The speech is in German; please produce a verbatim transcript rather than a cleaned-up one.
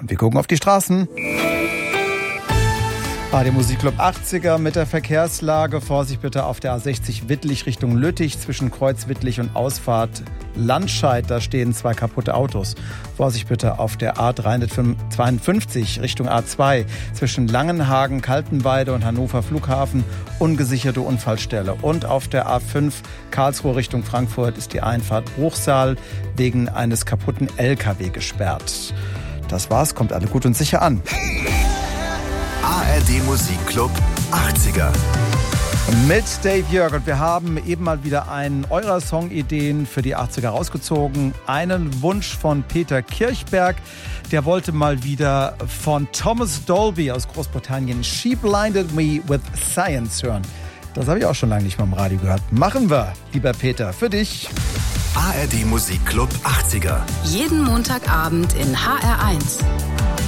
Wir gucken auf die Straßen. Ah, der Musikclub achtziger mit der Verkehrslage. Vorsicht bitte auf der A sechzig Wittlich Richtung Lüttich zwischen Kreuz Wittlich und Ausfahrt Landscheid. Da stehen zwei kaputte Autos. Vorsicht bitte auf der A dreihundertzweiundfünfzig Richtung A zwei zwischen Langenhagen, Kaltenweide und Hannover Flughafen. Ungesicherte Unfallstelle. Und auf der A fünf Karlsruhe Richtung Frankfurt ist die Einfahrt Bruchsal wegen eines kaputten L K W gesperrt. Das war's, kommt alle gut und sicher an. A R D Musikclub achtziger. Mit Dave Jörg, und wir haben eben mal wieder einen eurer Songideen für die achtziger rausgezogen. Einen Wunsch von Peter Kirchberg, der wollte mal wieder von Thomas Dolby aus Großbritannien She Blinded Me with Science hören. Das habe ich auch schon lange nicht mehr im Radio gehört. Machen wir, lieber Peter, für dich. A R D Musikclub achtziger. Jeden Montagabend in H R eins.